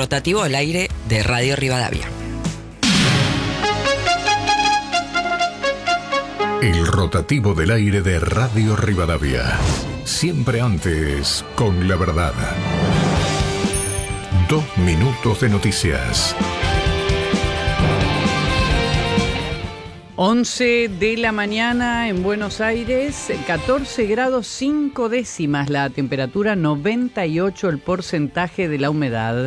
rotativo al aire de Radio Rivadavia. El rotativo del aire de Radio Rivadavia. Siempre antes con la verdad. 2 minutos de noticias. 11 de la mañana en Buenos Aires, 14 grados 5 décimas la temperatura, 98 el porcentaje de la humedad.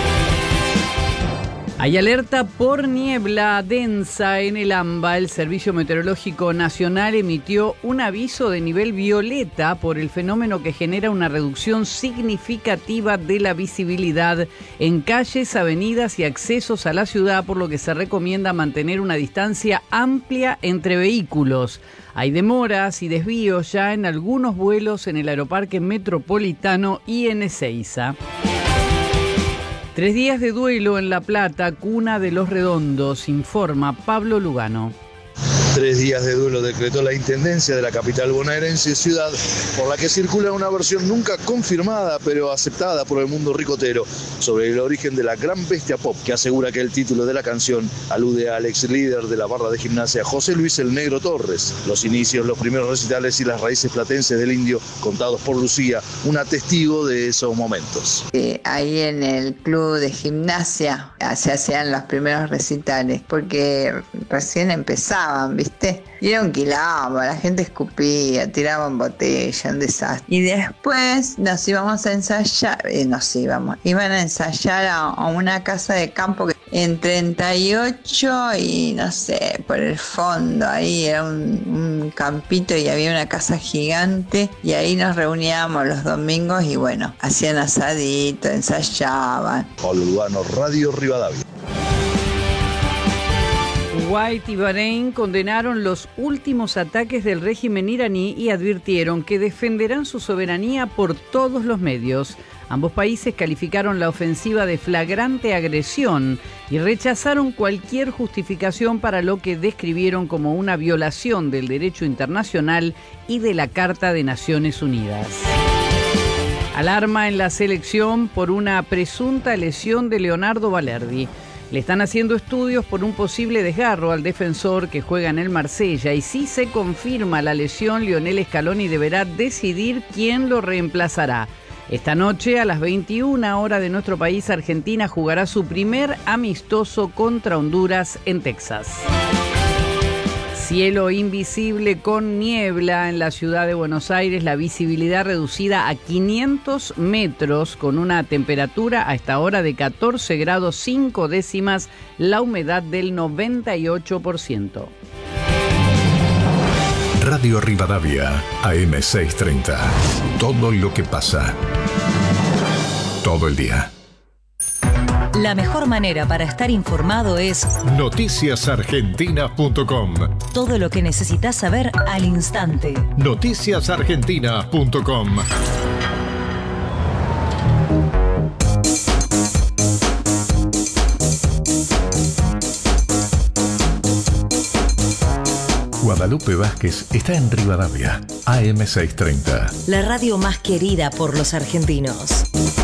Hay alerta por niebla densa en el AMBA. El Servicio Meteorológico Nacional emitió un aviso de nivel violeta por el fenómeno que genera una reducción significativa de la visibilidad en calles, avenidas y accesos a la ciudad, por lo que se recomienda mantener una distancia amplia entre vehículos. Hay demoras y desvíos ya en algunos vuelos en el Aeroparque Metropolitano y en Ezeiza. 3 días de duelo en La Plata, cuna de los Redondos, informa Pablo Lugano. 3 días de duelo decretó la Intendencia de la capital bonaerense, ciudad por la que circula una versión nunca confirmada pero aceptada por el mundo ricotero sobre el origen de la gran bestia pop, que asegura que el título de la canción alude al ex líder de la barra de gimnasia José Luis el Negro Torres. Los inicios, los primeros recitales y las raíces platenses del indio contados por Lucía, una testigo de esos momentos. Ahí en el club de gimnasia se hacían los primeros recitales porque recién empezaban, ¿viste? Y era un quilombo, la gente escupía, tiraban botella, un desastre. Y después nos íbamos a ensayar, iban a ensayar a una casa de campo que en 38 y no sé, por el fondo, ahí era un campito y había una casa gigante y ahí nos reuníamos los domingos y bueno, hacían asadito, ensayaban. Pablo Lugano, Radio Rivadavia. Kuwait y Bahrein condenaron los últimos ataques del régimen iraní y advirtieron que defenderán su soberanía por todos los medios. Ambos países calificaron la ofensiva de flagrante agresión y rechazaron cualquier justificación para lo que describieron como una violación del derecho internacional y de la Carta de Naciones Unidas. Alarma en la selección por una presunta lesión de Leonardo Balerdi. Le están haciendo estudios por un posible desgarro al defensor que juega en el Marsella y si se confirma la lesión, Lionel Scaloni deberá decidir quién lo reemplazará. Esta noche a las 21 horas de nuestro país, Argentina jugará su primer amistoso contra Honduras en Texas. Cielo invisible con niebla en la ciudad de Buenos Aires, la visibilidad reducida a 500 metros con una temperatura a esta hora de 14 grados 5 décimas, la humedad del 98%. Radio Rivadavia, AM 630. Todo lo que pasa. Todo el día. La mejor manera para estar informado es noticiasargentina.com. Todo lo que necesitas saber al instante. Noticiasargentina.com. Guadalupe Vázquez está en Rivadavia, AM 630. La radio más querida por los argentinos.